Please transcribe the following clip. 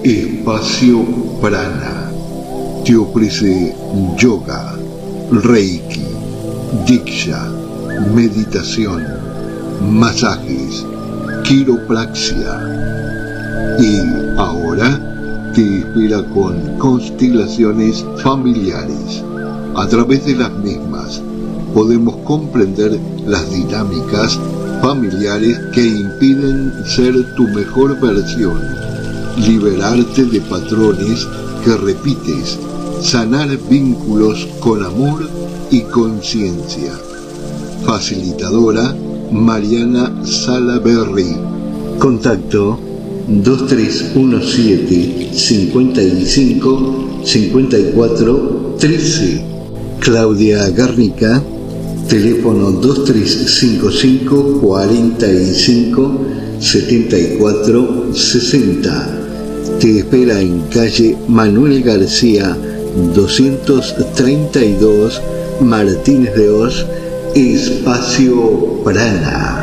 Espacio Prana te ofrece yoga, reiki, diksha, meditación, masajes, quiropraxia. Y ahora te espera con constelaciones familiares. A través de las mismas podemos comprender las dinámicas familiares que impiden ser tu mejor versión, liberarte de patrones que repites, sanar vínculos con amor y conciencia. Facilitadora Mariana Salaberry. Contacto 2317 55 54 13. Claudia Garnica, teléfono 2355 45 74 60. Te espera en calle Manuel García 232, Martínez de Oz, Espacio Prana.